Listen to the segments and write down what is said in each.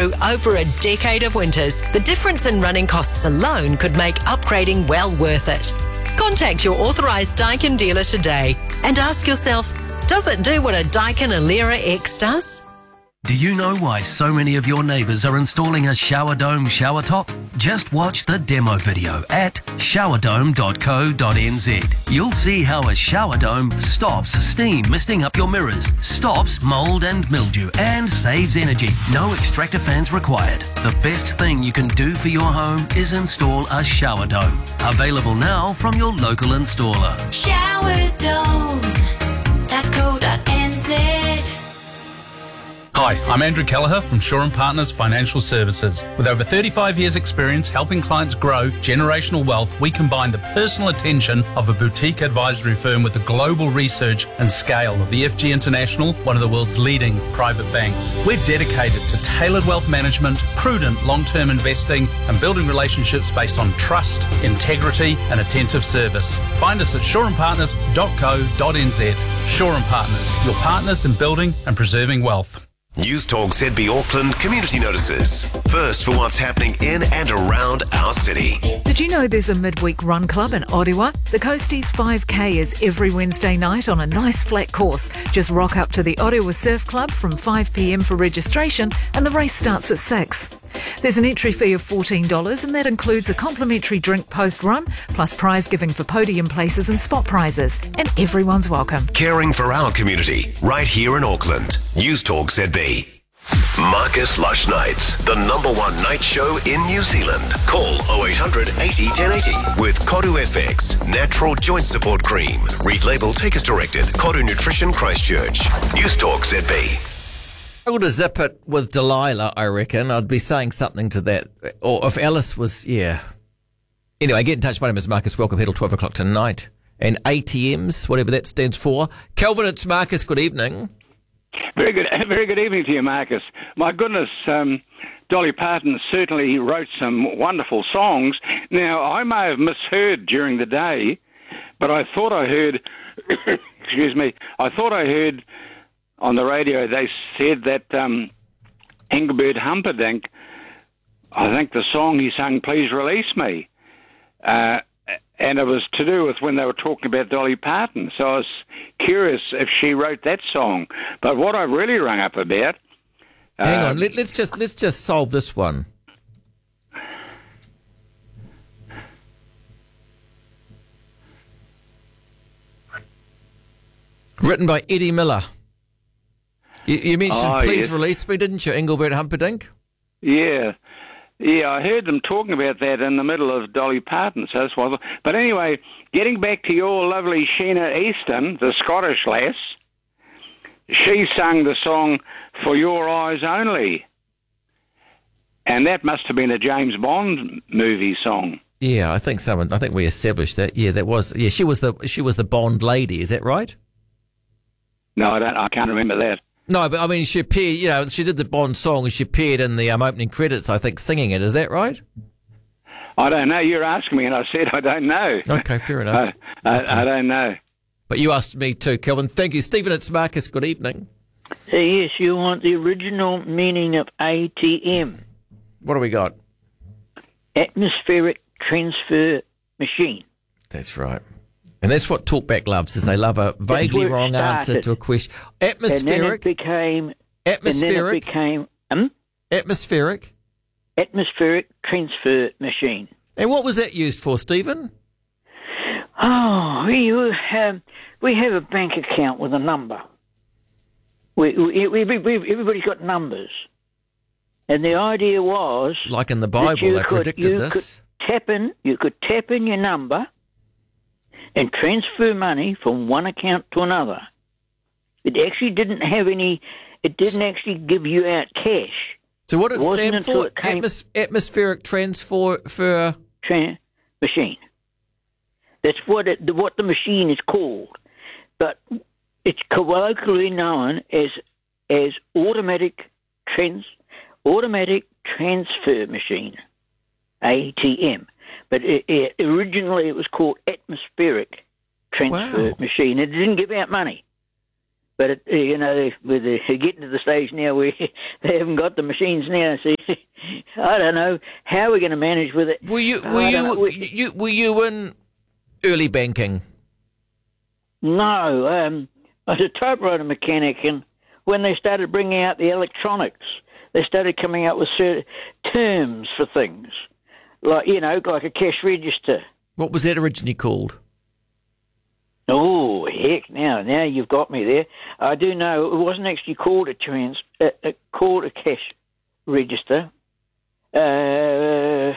through over a decade of winters, the difference in running costs alone could make upgrading well worth it. Contact your authorised Daikin dealer today and ask yourself, does it do what a Daikin Alera X does? Do you know why so many of your neighbours are installing a shower dome shower top? Just watch the demo video at showerdome.co.nz. You'll see how a shower dome stops steam misting up your mirrors, stops mould and mildew, and saves energy. No extractor fans required. The best thing you can do for your home is install a shower dome. Available now from your local installer. Showerdome.co.nz. Hi, I'm Andrew Kelleher from Shaw & Partners Financial Services. With over 35 years' experience helping clients grow generational wealth, we combine the personal attention of a boutique advisory firm with the global research and scale of EFG International, one of the world's leading private banks. We're dedicated to tailored wealth management, prudent long-term investing, and building relationships based on trust, integrity, and attentive service. Find us at shawandpartners.co.nz. Shaw & Partners, your partners in building and preserving wealth. News Talk ZB Auckland community notices. First for what's happening in and around our city. Did you know there's a midweek run club in Ottawa? The Coasties 5K is every Wednesday night on a nice flat course. Just rock up to the Ottawa Surf Club from 5 p.m. for registration and the race starts at 6. There's an entry fee of $14 and that includes a complimentary drink post-run plus prize giving for podium places and spot prizes. And everyone's welcome. Caring for our community right here in Auckland. News Talk ZB. Marcus Lush Nights, the #1 night show in New Zealand. Call 0800 80 1080 with Kodu FX, natural joint support cream. Read label, take as directed. Kodu Nutrition Christchurch. News Talk ZB. I would have zip it with Delilah, I reckon. I'd be saying something to that. Or if Alice was, yeah. Anyway, get in touch. My name is Marcus. Welcome here till 12 o'clock tonight. And ATMs, whatever that stands for. Kelvin, it's Marcus. Good evening. Very good evening to you, Marcus. My goodness, Dolly Parton certainly wrote some wonderful songs. Now, I may have misheard during the day, but I thought I heard, excuse me, I thought I heard on the radio they said that Engelbert Humperdinck, I think the song he sang, Please Release Me, and it was to do with when they were talking about Dolly Parton. So I was curious if she wrote that song. But what I really rung up about... Hang on, let's just solve this one. Written by Eddie Miller. You mentioned Please Release Me, didn't you, Engelbert Humperdinck? Yeah. Yeah, I heard them talking about that in the middle of Dolly Parton, so that's why. But anyway, getting back to your lovely Sheena Easton, the Scottish lass, she sang the song For Your Eyes Only. And that must have been a James Bond movie song. Yeah, I think so. I think we established that. Yeah, that was. Yeah, she was the Bond lady. Is that right? No, I can't remember that. No, but I mean, she appeared. She did the Bond song, and she appeared in the opening credits. I think singing it. Is that right? I don't know. You're asking me, and I said I don't know. Okay, fair enough. I don't know. But you asked me too, Kelvin. Thank you, Stephen. It's Marcus. Good evening. Yes, you want the original meaning of ATM. What do we got? Atmospheric Transfer Machine. That's right. And that's what Talkback loves, is they love a vaguely wrong answer to a question. Atmospheric. And then it became... Atmospheric. Atmospheric Transfer Machine. And what was that used for, Stephen? Oh, we have a bank account with a number. Everybody's got numbers. And the idea was... Like in the Bible, they predicted this. You could tap in your number and transfer money from one account to another. It actually didn't have any... It didn't actually give you out cash. So what it stands for? Atmospheric Transfer... Machine. That's what the machine is called. But it's colloquially known as automatic transfer machine, ATM. But originally it was called atmospheric transfer machine. It didn't give out money. But, they're getting to the stage now where they haven't got the machines now. So I don't know how we're going to manage with it. Were you in early banking? No, I was a typewriter mechanic, and when they started bringing out the electronics, they started coming up with certain terms for things, like a cash register. What was that originally called? Oh, heck, now you've got me there. I do know it wasn't actually called called a cash register. I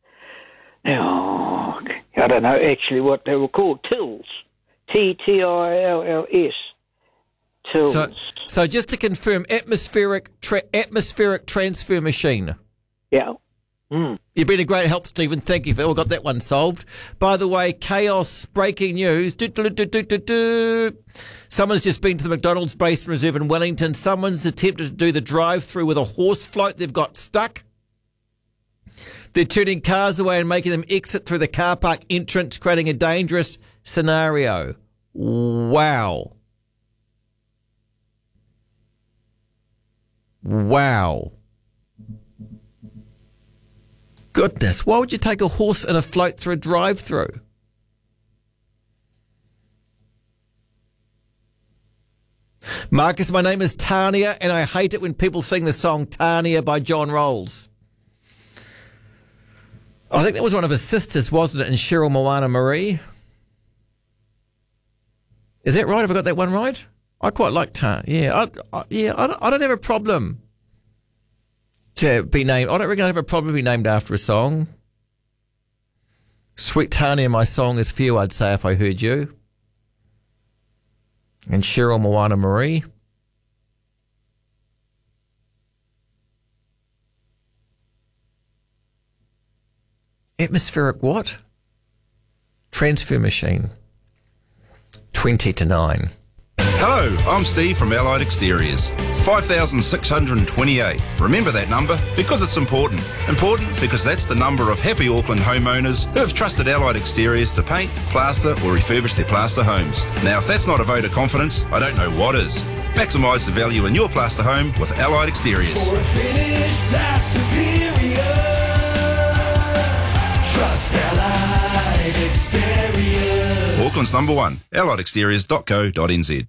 don't know actually what they were called. Tills. Tills. Tills. So just to confirm, atmospheric transfer machine. Yeah. You've been a great help, Stephen. Thank you. We got that one solved. By the way, chaos, breaking news. Someone's just been to the McDonald's Basin Reserve in Wellington. Someone's attempted to do the drive-through with a horse float. They've got stuck. They're turning cars away and making them exit through the car park entrance, creating a dangerous scenario. Wow. Goodness, why would you take a horse and a float through a drive-through? Marcus, my name is Tania, and I hate it when people sing the song Tania by John Rolls. I think that was one of his sisters, wasn't it, in Cheryl Moana Marie? Is that right? Have I got that one right? I quite like Tania. I don't have a problem to be named. I don't reckon I have a problem to be named after a song. Sweet Tania, my song is few, I'd say, if I heard you. And Cheryl Moana Marie. Atmospheric what? Transfer machine. 20 to 9. Hello, I'm Steve from Allied Exteriors. 5,628. Remember that number because it's important. Important because that's the number of happy Auckland homeowners who have trusted Allied Exteriors to paint, plaster or refurbish their plaster homes. Now, if that's not a vote of confidence, I don't know what is. Maximise the value in your plaster home with Allied Exteriors. For a finish that's superior, trust Allied Exteriors. Auckland's number one, alliedexteriors.co.nz.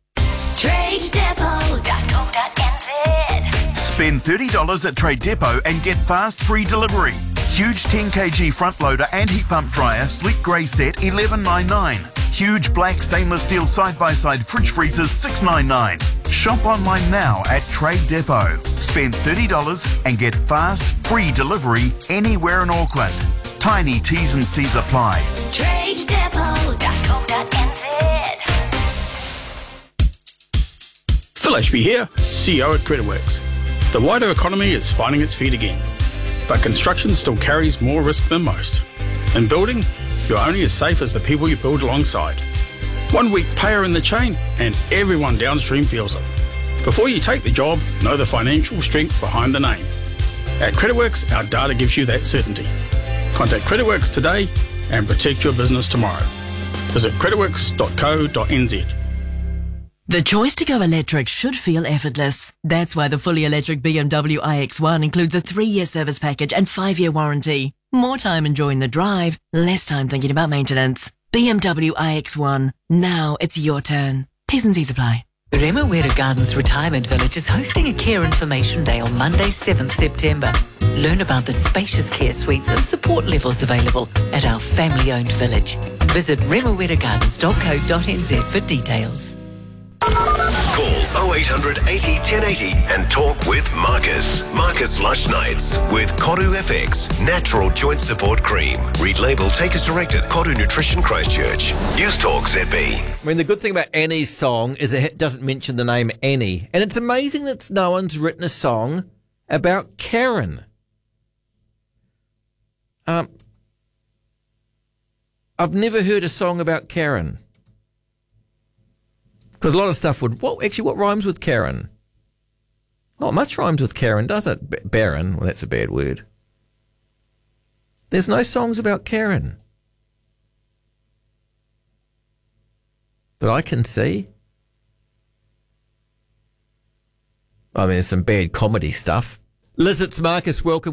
TradeDepot.co.nz. Spend $30 at Trade Depot and get fast free delivery. Huge 10 kg front loader and heat pump dryer, sleek grey set, $11.99. Huge black stainless steel side-by-side fridge freezers, $6.99. Shop online now at Trade Depot. Spend $30 and get fast free delivery anywhere in Auckland. Tiny T's and C's apply. TradeDepot.co.nz. Phil Ashby here, CEO at CreditWorks. The wider economy is finding its feet again, but construction still carries more risk than most. In building, you're only as safe as the people you build alongside. One weak player in the chain and everyone downstream feels it. Before you take the job, know the financial strength behind the name. At CreditWorks, our data gives you that certainty. Contact CreditWorks today and protect your business tomorrow. Visit creditworks.co.nz. The choice to go electric should feel effortless. That's why the fully electric BMW iX1 includes a 3-year service package and 5-year warranty. More time enjoying the drive, less time thinking about maintenance. BMW iX1. Now it's your turn. T's and C's apply. Remuera Gardens Retirement Village is hosting a Care Information Day on Monday, 7th September. Learn about the spacious care suites and support levels available at our family-owned village. Visit remueragardens.co.nz for details. Call 0800 80 1080 and talk with Marcus. Marcus Lush Nights with Koru FX Natural Joint Support Cream. Read label, take as directed. Koru Nutrition Christchurch. News Talk ZB. I mean, the good thing about Annie's song is it doesn't mention the name Annie. And it's amazing that no one's written a song about Karen. I've never heard a song about Karen. Because a lot of stuff would... What rhymes with Karen? Not much rhymes with Karen, does it? Barren. Well, that's a bad word. There's no songs about Karen that I can see. I mean, there's some bad comedy stuff. Liz, it's Marcus. Welcome.